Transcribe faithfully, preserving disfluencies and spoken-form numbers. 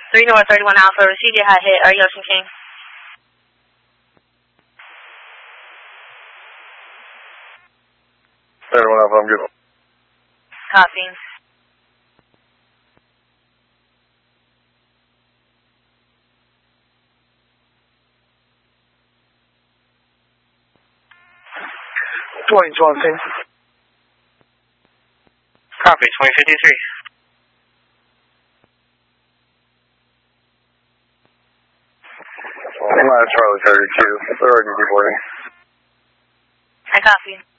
three North, thirty-one Alpha, receive your hot hit. Are you Ocean King? thirty-one Alpha, I'm good. Copy. twenty twenty. Copy, twenty fifty-three. I'm not Charlie thirty-two. They're already deporting. I copy.